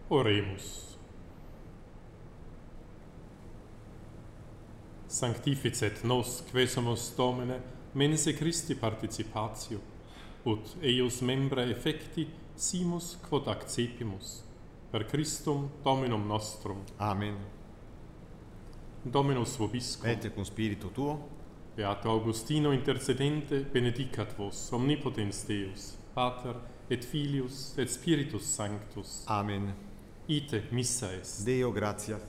Oremus. Sanctificet nos, quesumus Domine, mense Christi participatio, ut eius membra effecti simus quod accepimus, per Christum Dominum nostrum. Amen. Dominus vobiscum. Et cum spiritu tuo, Beato Augustino intercedente, benedicat vos, omnipotens Deus, Pater, et Filius, et Spiritus Sanctus. Amen. Ite missa est. Deo gratias.